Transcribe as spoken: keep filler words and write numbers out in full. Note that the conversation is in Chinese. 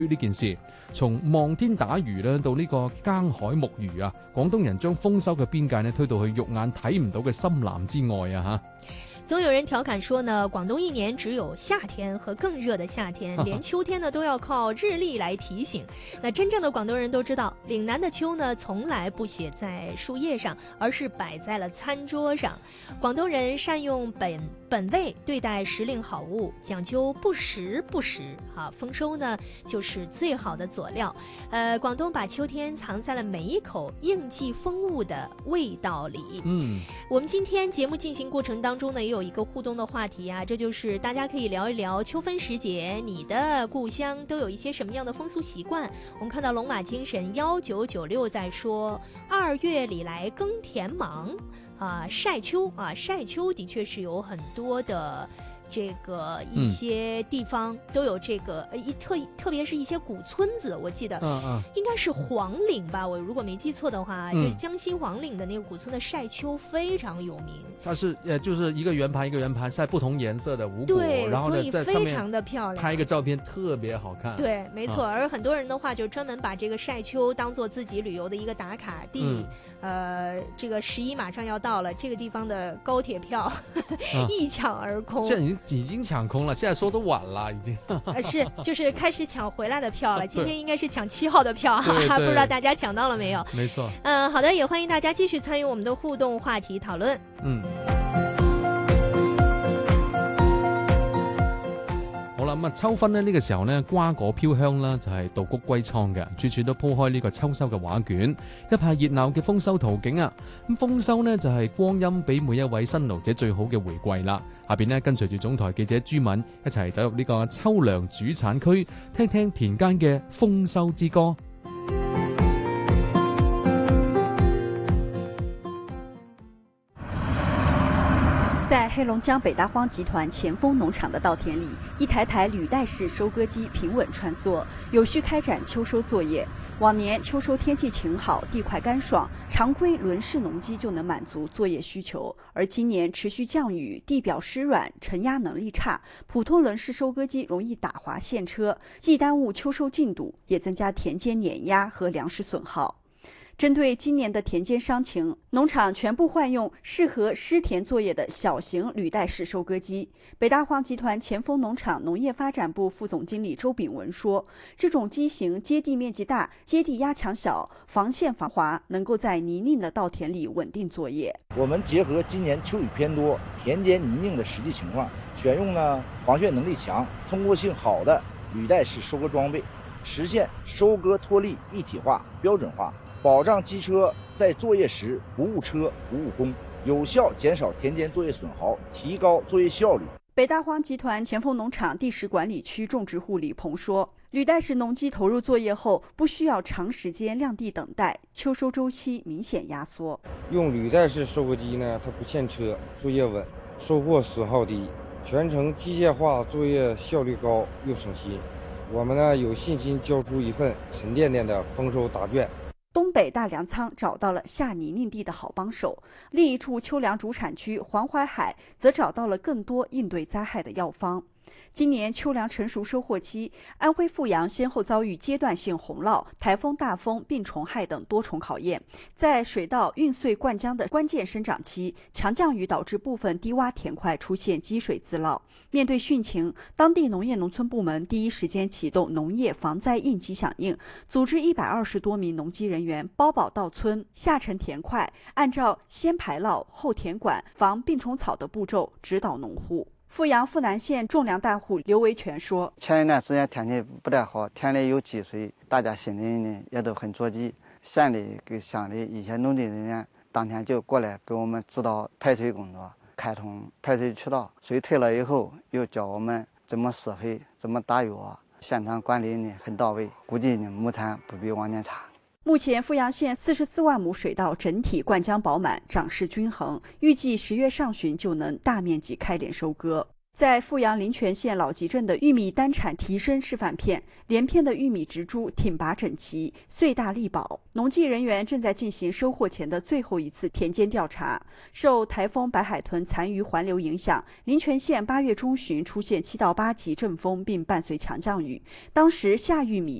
呢件事，從望天打魚咧到呢個耕海牧魚啊，廣東人將豐收嘅邊界咧推到去肉眼睇唔到嘅深藍之外啊嚇。 總有人調侃說呢，廣東一年只有夏天和更熱的夏天，連秋天呢都要靠日曆來提醒。那真正的廣東人都知道，嶺南的秋呢從來不寫在樹葉上，而是擺在了餐桌上。廣東人善用本本味對待時令好物，講究不時不食啊，豐收呢就是最好的佐料。呃，廣東把秋天藏在了每一口應季風物的味道裡。 嗯， 我們今天節目進行過程當中呢，也有一個互動的話題啊，這就是大家可以聊一聊秋分時節，你的故鄉都有一些什麼樣的風俗習慣。我們看到龍馬精神幺九九六在說，二月裡來耕田忙啊，曬秋啊，曬秋的確是有很多的。這個一些地方都有這個，呃、嗯，特特別是一些古村子，我記得，嗯嗯，應該是黃嶺吧，我如果沒記錯的話，嗯、就是江西黃嶺的那個古村的曬秋非常有名。 它是呃，就是一個圓盤一個圓盤曬不同顏色的五果， 對， 然後呢， 所以非常的漂亮， 拍一個照片特別好看。 對，沒錯。 啊、 而很多人的話，就專門把這個曬秋當做自己旅遊的一個打卡地。嗯、呃，這個十一馬上要到了，這個地方的高鐵票呵呵一搶而空。 現在已經已經搶空了，現在說都晚了，已經。 呃，是，就是開始搶回來的票了。今天應該是搶七號的票，哈哈， 對對， 不知道大家搶到了沒有？ 沒錯。 嗯、呃，好的，也歡迎大家繼續參與我們的互動話題討論。 嗯。好啦，咁啊，秋分呢，呢個時候呢，瓜果飄香啦，就係稻谷歸倉嘅，處處都鋪開呢個秋收嘅畫卷，一派熱鬧嘅豐收圖景啊！咁豐收呢，就係光陰俾每一位辛勞者最好嘅回饋啦。下邊呢，跟隨住總台記者朱敏一齊走入呢個秋糧主產區，聽聽田間嘅豐收之歌。 在黑龍江北大荒集團前鋒農場的稻田裡，一台台履帶式收割機平穩穿梭，有序開展秋收作業。往年秋收天氣晴好，地塊乾爽，常規輪式農機就能滿足作業需求。而今年持續降雨，地表濕軟，承壓能力差，普通輪式收割機容易打滑陷車，既耽誤秋收進度，也增加田間碾壓和糧食損耗。針對今年的田間傷情，農場全部換用適合濕田作業的小型履帶式收割機。北大荒集團前鋒農場農業發展部副總經理周炳文說，這種機型接地面積大，接地壓強小，防陷防滑，能夠在泥濘的稻田裡穩定作業。 我們結合今年秋雨偏多，田間泥濘的實際情況，選用呢防眩能力強、通過性好的履帶式收割裝備，實現收割脫粒一體化、標準化。保障機車在作業時不誤車、不誤工，有效減少田間作業損耗，提高作業效率。 北大荒集團前鋒農場地勢管理區種植戶李鵬說，履帶式農機投入作業後，不需要長時間晾地等待，秋收週期明顯壓縮。 用履帶式收割機呢，它不陷車，作業穩，收穫損耗低，全程機械化，作業效率高又省心。我們呢有信心交出一份沉甸甸的豐收答卷。 東北大糧倉找到了下泥濘地的好幫手，另一處秋糧主產區黃淮海則找到了更多應對災害的藥方。今年秋糧成熟收穫期，安徽阜陽先後遭遇階段性洪澇、颱風大風、病蟲害等多重考驗。在水稻運穗灌漿的關鍵生長期，強降雨導致部分低窪田塊出現積水自澇。面對汛情，當地農業農村部門第一時間啟動農業防災應急響應，組織一百二十多名農機人員包保稻村、下沉田塊，按照先排澇後填管、防病蟲草的步驟指導農戶。阜陽阜南縣種糧大戶劉維全說： 前一段時間天氣不太好，田裡有積水，大家心裡呢也都很着急。縣裡跟鄉裡一些農地人員當天就過來給我們指導排水工作，開通排水渠道。水退了以後，又教我們怎麼施肥，怎麼打藥，現場管理呢很到位，估計呢亩產不比往年差。 目前阜陽縣四十四萬畝水稻整體灌漿飽滿，長勢均衡，預計十月上旬就能大面積開連收割。 在富阳临泉县老集镇的玉米单产提升示范片，连片的玉米植株挺拔整齐，穗大力饱。农技人员正在进行收获前的最后一次田间调查。受台风白海豚残余环流影响，临泉县八月中旬出现七到八级阵风，并伴随强降雨。当时夏玉米